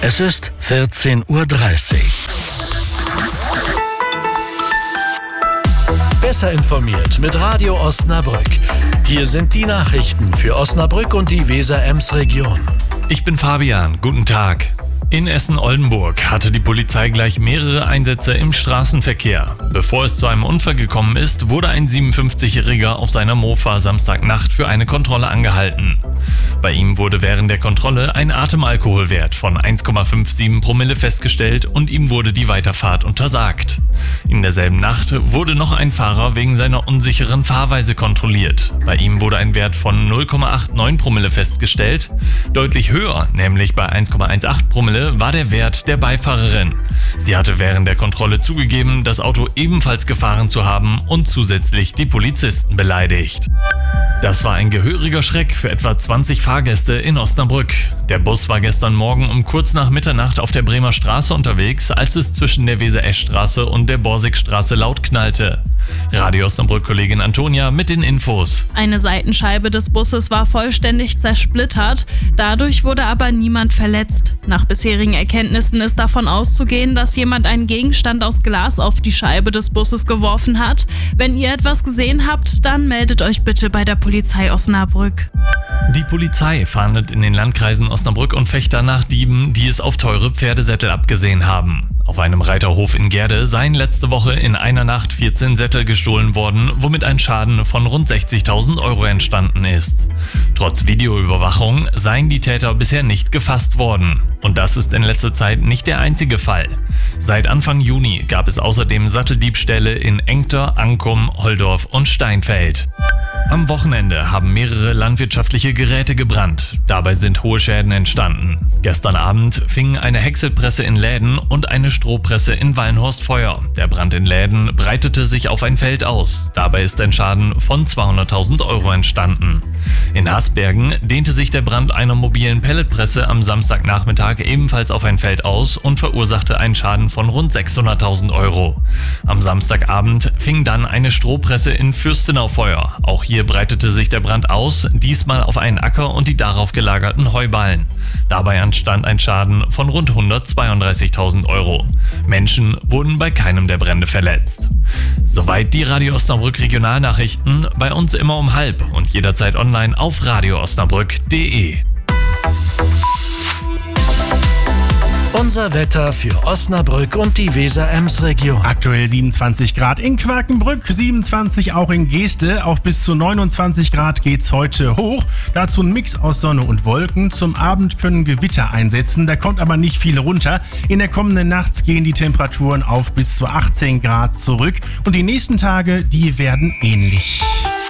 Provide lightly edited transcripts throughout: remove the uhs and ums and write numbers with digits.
Es ist 14:30 Uhr. Besser informiert mit Radio Osnabrück. Hier sind die Nachrichten für Osnabrück und die Weser-Ems-Region. Ich bin Fabian, guten Tag. In Essen-Oldenburg hatte die Polizei gleich mehrere Einsätze im Straßenverkehr. Bevor es zu einem Unfall gekommen ist, wurde ein 57-Jähriger auf seiner Mofa Samstagnacht für eine Kontrolle angehalten. Bei ihm wurde während der Kontrolle ein Atemalkoholwert von 1,57 Promille festgestellt und ihm wurde die Weiterfahrt untersagt. In derselben Nacht wurde noch ein Fahrer wegen seiner unsicheren Fahrweise kontrolliert. Bei ihm wurde ein Wert von 0,89 Promille festgestellt. Deutlich höher, nämlich bei 1,18 Promille, war der Wert der Beifahrerin. Sie hatte während der Kontrolle zugegeben, das Auto ebenfalls gefahren zu haben und zusätzlich die Polizisten beleidigt. Das war ein gehöriger Schreck für etwa 20 Fahrgäste in Osnabrück. Der Bus war gestern Morgen um kurz nach Mitternacht auf der Bremer Straße unterwegs, als es zwischen der Weser-Esch-Straße und der Borsigstraße laut knallte. Radio Osnabrück-Kollegin Antonia mit den Infos. Eine Seitenscheibe des Busses war vollständig zersplittert, dadurch wurde aber niemand verletzt. Nach bisherigen Erkenntnissen ist davon auszugehen, dass jemand einen Gegenstand aus Glas auf die Scheibe des Busses geworfen hat. Wenn ihr etwas gesehen habt, dann meldet euch bitte bei der Polizei Osnabrück. Die Polizei fahndet in den Landkreisen Osnabrück und Vechta nach Dieben, die es auf teure Pferdesättel abgesehen haben. Auf einem Reiterhof in Gerde seien letzte Woche in einer Nacht 14 Sättel gestohlen worden, womit ein Schaden von rund 60.000 Euro entstanden ist. Trotz Videoüberwachung seien die Täter bisher nicht gefasst worden. Und das ist in letzter Zeit nicht der einzige Fall. Seit Anfang Juni gab es außerdem Satteldiebstähle in Engter, Ankum, Holdorf und Steinfeld. Am Wochenende haben mehrere landwirtschaftliche Geräte gebrannt. Dabei sind hohe Schäden entstanden. Gestern Abend fingen eine Häckselpresse in Läden und eine Strohpresse in Wallenhorst Feuer. Der Brand in Läden breitete sich auf ein Feld aus. Dabei ist ein Schaden von 200.000 Euro entstanden. In Hasbergen dehnte sich der Brand einer mobilen Pelletpresse am Samstagnachmittag ebenfalls auf ein Feld aus und verursachte einen Schaden von rund 600.000 Euro. Am Samstagabend fing dann eine Strohpresse in Fürstenau Feuer. Auch hier breitete sich der Brand aus, diesmal auf einen Acker und die darauf gelagerten Heuballen. Dabei entstand ein Schaden von rund 132.000 Euro. Menschen wurden bei keinem der Brände verletzt. Soweit die Radio Osnabrück Regionalnachrichten, bei uns immer um 12:30 und jederzeit online auf radioosnabrück.de. Unser Wetter für Osnabrück und die Weser-Ems-Region. Aktuell 27 Grad in Quakenbrück, 27 auch in Geeste. Auf bis zu 29 Grad geht's heute hoch. Dazu ein Mix aus Sonne und Wolken. Zum Abend können Gewitter einsetzen, da kommt aber nicht viel runter. In der kommenden Nacht gehen die Temperaturen auf bis zu 18 Grad zurück. Und die nächsten Tage, die werden ähnlich.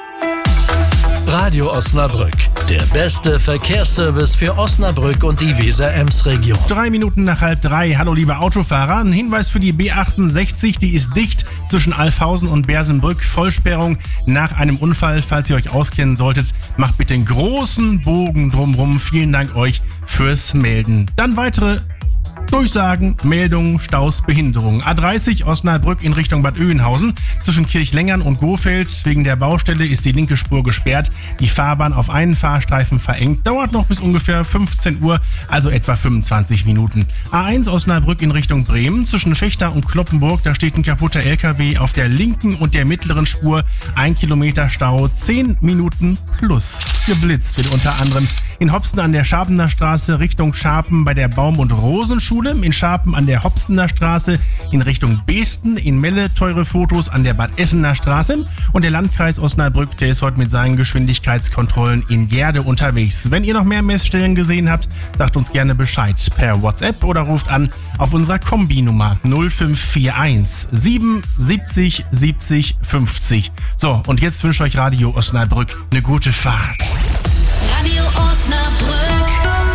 Radio Osnabrück, der beste Verkehrsservice für Osnabrück und die Weser-Ems-Region. 3 Minuten nach 2:30. Hallo liebe Autofahrer, ein Hinweis für die B68, die ist dicht zwischen Alfhausen und Bersenbrück. Vollsperrung nach einem Unfall, falls ihr euch auskennen solltet. Macht bitte einen großen Bogen drumherum. Vielen Dank euch fürs Melden. Dann weitere Durchsagen, Meldungen, Staus, Behinderungen. A30 Osnabrück in Richtung Bad Oeynhausen. Zwischen Kirchlengern und Gohfeld. Wegen der Baustelle ist die linke Spur gesperrt. Die Fahrbahn auf einen Fahrstreifen verengt. Dauert noch bis ungefähr 15 Uhr, also etwa 25 Minuten. A1 Osnabrück in Richtung Bremen. Zwischen Vechta und Kloppenburg, da steht ein kaputter LKW auf der linken und der mittleren Spur. 1 Kilometer Stau, 10 Minuten plus. Geblitzt wird unter anderem in Hopsten an der Scharpener Straße Richtung Scharpen bei der Baum- und Rosenschule, in Scharpen an der Hopstener Straße in Richtung Beesten, in Melle teure Fotos an der Bad Essener Straße und der Landkreis Osnabrück, der ist heute mit seinen Geschwindigkeitskontrollen in Gerde unterwegs. Wenn ihr noch mehr Messstellen gesehen habt, sagt uns gerne Bescheid per WhatsApp oder ruft an auf unserer Kombinummer 0541 77 70 50. So, und jetzt wünsche ich euch Radio Osnabrück eine gute Fahrt. Radio Osnabrück.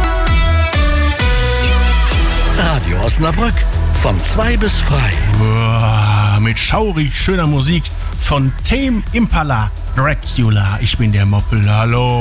Radio Osnabrück, von 2 bis frei. Mit schaurig schöner Musik von Tame Impala, Dracula. Ich bin der Moppel, hallo.